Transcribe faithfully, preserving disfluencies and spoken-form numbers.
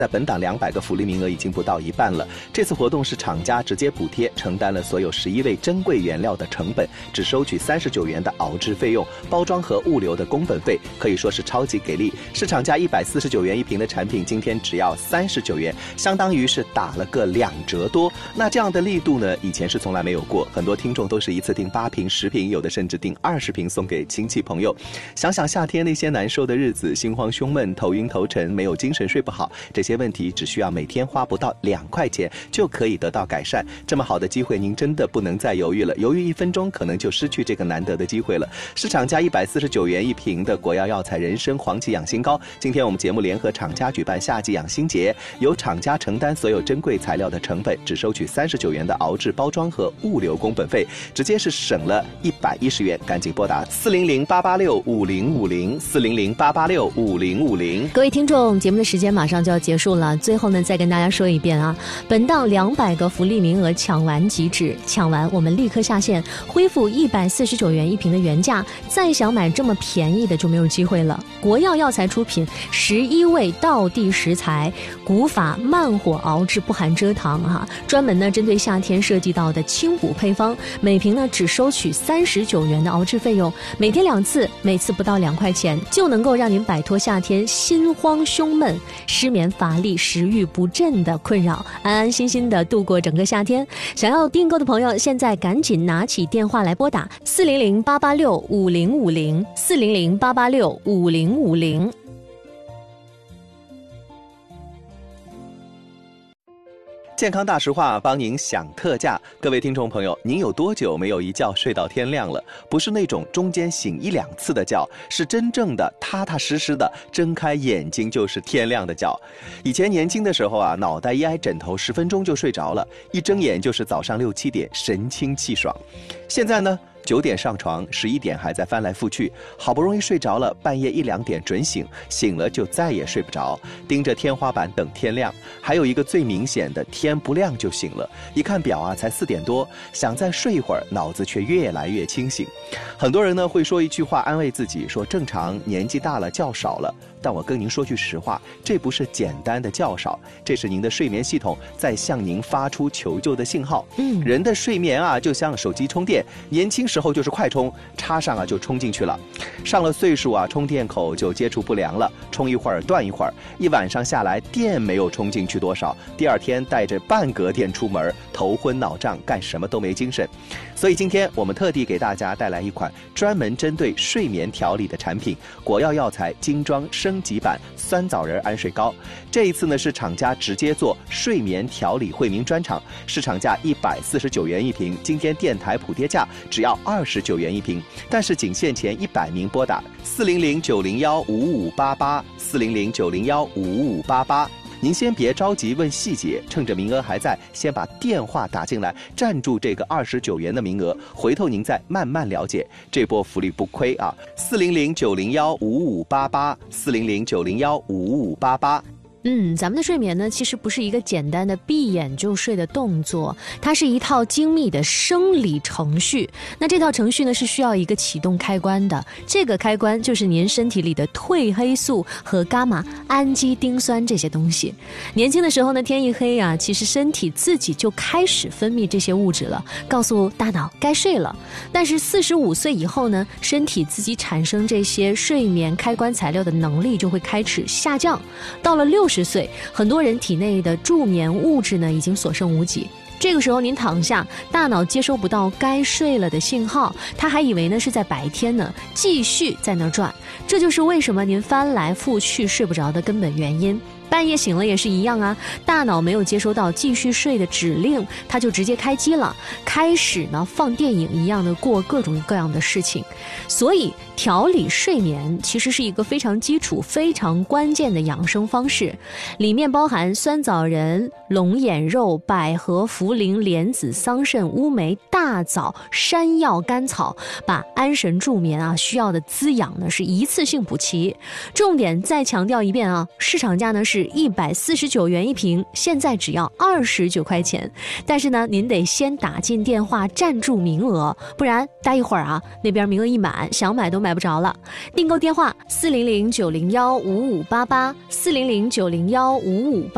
在本档两百个福利名额已经不到一半了。这次活动是厂家直接补贴，承担了所有十一位珍贵原料的成本，只收取三十九元的熬制费用，包装和物流的工本费，可以说是超级给力。市场价一百四十九元一瓶的产品，今天只要三十九元，相当于是打了个两折多。那这样的力度呢，以前是从来没有过。很多听众都是一次订八瓶、十瓶，有的甚至订二十瓶送给亲戚朋友。想想夏天那些难受的日子，心慌胸闷、头晕头沉、没有精神、睡不好，这些问题只需要每天花不到两块钱就可以得到改善。这么好的机会，您真的不能再犹豫了，犹豫一分钟可能就失去这个难得的机会了。市场价一百四十九元一瓶的国药药材人参黄芪养心膏，今天我们节目联合厂家举办夏季养心节，由厂家承担所有珍贵材料的成本，只收取三十九元的熬制、包装和物流工本费，直接是省了一百一十元。赶紧拨打四零零八八六五零五零四零零八八六五零五零。 各位听众，节目的时间马上就要结束了，最后呢，再跟大家说一遍啊，本档两百个福利名额抢完即止，抢完我们立刻下线，恢复一百四十九元一瓶的原价，再想买这么便宜的就没有机会了。国药药材出品十一味道地食材，古法慢火熬制，不含蔗糖哈、啊，专门呢针对夏天设计到的清补配方，每瓶呢只收取三十九元的熬制费用，每天两次，每次不到两块钱，就能够让您摆脱夏天心慌胸闷、失眠乏力、食欲不振的困扰，安安心心的度过整个夏天。想要订购的朋友，现在赶紧拿起电话来拨打四零零八八六五零五零四零零八八六五零五零。 健康大实话帮您享特价。各位听众朋友，您有多久没有一觉睡到天亮了？不是那种中间醒一两次的觉，是真正的踏踏实实的睁开眼睛就是天亮的觉。以前年轻的时候啊，脑袋一挨枕头十分钟就睡着了，一睁眼就是早上六七点，神清气爽。现在呢，九点上床，十一点还在翻来覆去，好不容易睡着了，半夜一两点准醒，醒了就再也睡不着，盯着天花板等天亮。还有一个最明显的，天不亮就醒了，一看表啊，才四点多，想再睡一会儿，脑子却越来越清醒。很多人呢会说一句话安慰自己，说正常，年纪大了觉少了。但我跟您说句实话，这不是简单的觉少，这是您的睡眠系统在向您发出求救的信号。嗯，人的睡眠啊，就像手机充电，年轻时候就是快充，插上啊就充进去了。上了岁数啊，充电口就接触不良了，充一会儿断一会儿，一晚上下来电没有充进去多少，第二天带着半格电出门，头昏脑胀，干什么都没精神。所以今天我们特地给大家带来一款专门针对睡眠调理的产品——国药药材精装升级版酸枣仁安睡膏。这一次呢是厂家直接做睡眠调理惠民专场，市场价一百四十九元一瓶，今天电台补贴价只要二十九元一瓶，但是仅限前一百名拨打四零零九零幺五五八八四零零九零幺五五八八。您先别着急问细节，趁着名额还在，先把电话打进来，占住这个二十九元的名额，回头您再慢慢了解，这波福利不亏啊！四零零九零幺五五八八四零零九零幺五五八八。 嗯，咱们的睡眠呢，其实不是一个简单的闭眼就睡的动作，它是一套精密的生理程序。那这套程序呢，是需要一个启动开关的，这个开关就是您身体里的褪黑素和伽马氨基丁酸这些东西。年轻的时候呢，天一黑啊，其实身体自己就开始分泌这些物质了，告诉大脑该睡了。但是四十五岁以后呢，身体自己产生这些睡眠开关材料的能力就会开始下降，到了六十岁，很多人体内的助眠物质呢已经所剩无几。这个时候您躺下，大脑接收不到该睡了的信号，他还以为呢是在白天呢，继续在那转。这就是为什么您翻来覆去睡不着的根本原因。半夜醒了也是一样啊，大脑没有接收到继续睡的指令，它就直接开机了，开始呢放电影一样的过各种各样的事情。所以调理睡眠其实是一个非常基础非常关键的养生方式，里面包含酸枣仁、龙眼肉、百合、茯苓、莲子、桑葚、乌梅、大枣、山药、甘草，把安神助眠啊需要的滋养呢是一次性补齐。重点再强调一遍啊，市场价呢是一百四十九元一瓶，现在只要二十九块钱。但是呢，您得先打进电话占住名额，不然待一会儿啊，那边名额一满，想买都买不着了。订购电话四零零九零幺五五八八四零零九零幺五五八。